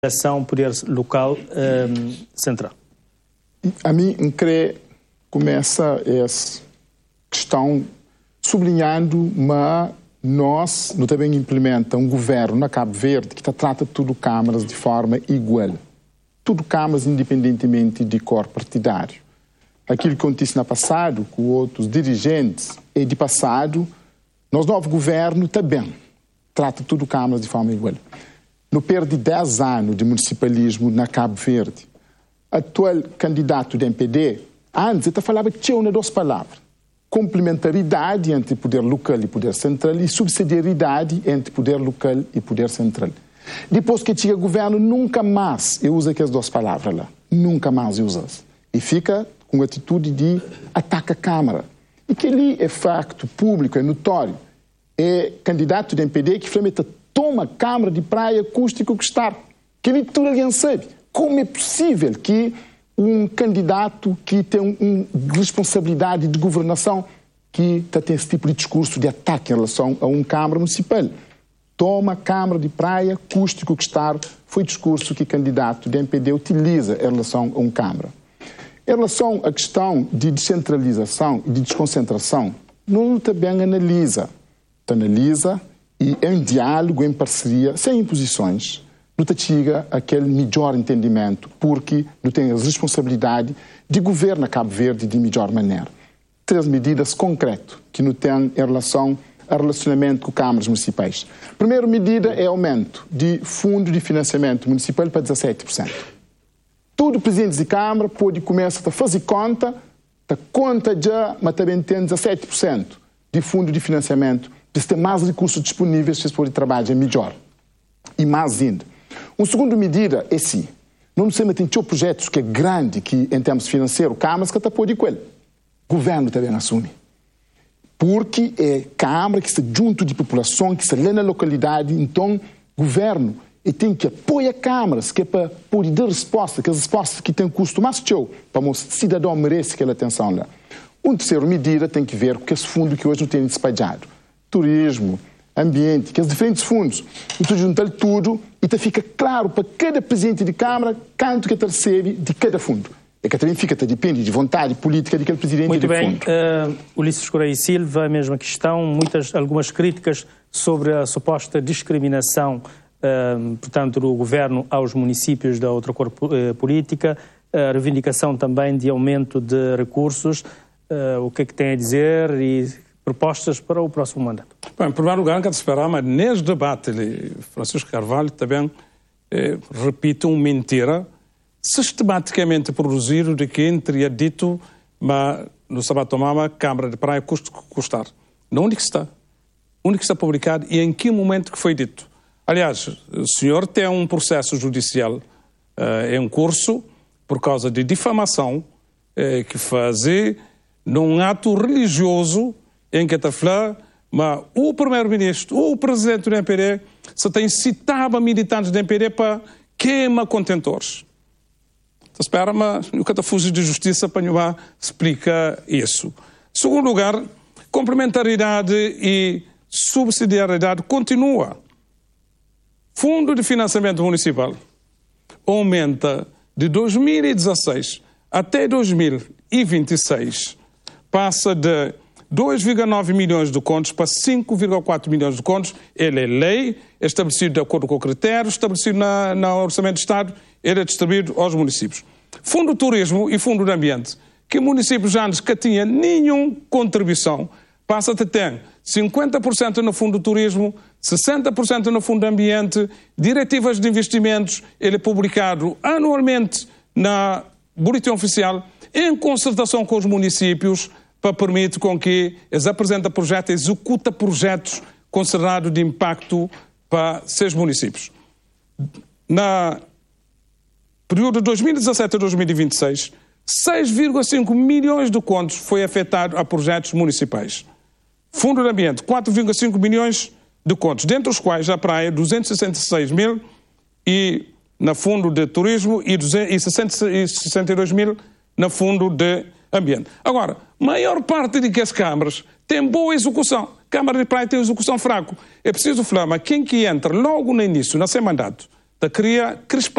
ação poder local central. A mim, creio, começa essa questão sublinhando, mas nós também implementa um governo na Cabo Verde que trata tudo câmaras de forma igual. Tudo câmaras independentemente de cor partidário. Aquilo que acontece no passado com outros dirigentes é de passado, nosso novo governo também trata tudo câmaras de forma igual. No perde 10 anos de municipalismo na Cabo Verde, atual candidato do MPD, antes ele falava tinha duas palavras: complementaridade entre poder local e poder central e subsidiariedade entre poder local e poder central. Depois que chega o governo, nunca mais eu uso aquelas duas palavras lá. Nunca mais eu uso. E fica com a atitude de ataque à Câmara. E que ali é facto público, é notório. É candidato do MPD que realmente toma a Câmara de Praia acústico que está. Que ele tudo alguém sabe. Como é possível que um candidato que tem uma responsabilidade de governação que tem esse tipo de discurso de ataque em relação a uma Câmara Municipal toma a Câmara de Praia acústico que está, foi discurso que o candidato do MPD utiliza em relação a uma Câmara. Em relação à questão de descentralização e de desconcentração, não também analisa e em diálogo, em parceria, sem imposições, não chega aquele melhor entendimento, porque não tem a responsabilidade de governar Cabo Verde de melhor maneira. 3 medidas concretas que não tem em relação ao relacionamento com câmaras municipais. A primeira medida é aumento de fundo de financiamento municipal para 17%. Todo presidente de Câmara pode começar a fazer conta já, mas também tem 17% de fundo de financiamento, para ter mais recursos disponíveis para poder trabalhar melhor. E mais ainda. Uma segunda medida é sim, não sei, tem projetos que é grande que em termos financeiros, câmaras que pode com ele. O governo também assume. Porque é Câmara que está junto de população, que está lá na localidade, então o governo tem que apoiar câmaras, que é para poder dar resposta, que as respostas que têm custo mais alto, para o cidadão merece aquela atenção lá. Uma terceira medida tem que ver com esse fundo que hoje não tem despejado. Turismo, ambiente, que os diferentes fundos, então juntar tudo e fica claro para cada presidente de Câmara quanto que recebe de cada fundo. É que também depende de vontade política daquele presidente. Muito de bem. fundo. Ulisses Correia e Silva, a mesma questão, algumas críticas sobre a suposta discriminação, portanto, do governo aos municípios da outra cor política, a reivindicação também de aumento de recursos. O que é que tem a dizer e propostas para o próximo mandato? Bem, em primeiro lugar, quero esperar, mas neste debate, Francisco Carvalho também repite uma mentira sistematicamente produzido de quem teria dito, mas no sábado a Câmara de Praia custar. Onde que está? Onde que está publicado e em que momento que foi dito? Aliás, o senhor tem um processo judicial em curso por causa de difamação que faz num ato religioso em que está falando, mas o primeiro-ministro, o presidente do MPD, se tem citado militantes do MPD para queimar contentores. Espera, mas o que está fugindo de justiça para não explicar isso. Segundo lugar, complementaridade e subsidiariedade continua. Fundo de financiamento municipal aumenta de 2016 até 2026, passa de 2,9 milhões de contos para 5,4 milhões de contos. Ele é lei, é estabelecido de acordo com o critério, estabelecido no Orçamento de Estado, ele é distribuído aos municípios. Fundo do Turismo e Fundo do Ambiente, que municípios antes que tinham nenhuma contribuição, passa a ter 50% no Fundo do Turismo, 60% no Fundo do Ambiente, diretivas de investimentos, ele é publicado anualmente na Boletim Oficial, em concertação com os municípios, para permitir com que eles apresentem projetos e executem projetos considerados de impacto para 6 municípios. Na período de 2017 a 2026, 6,5 milhões de contos foi afetado a projetos municipais. Fundo de Ambiente, 4,5 milhões de contos, dentre os quais a praia 266 mil e na Fundo de Turismo e 62 mil na Fundo de Ambiente. Agora, maior parte de que as câmaras têm boa execução. Câmara de Praia tem execução fraca. É preciso falar, mas quem que entra logo no início, no seu mandato, da cria crispar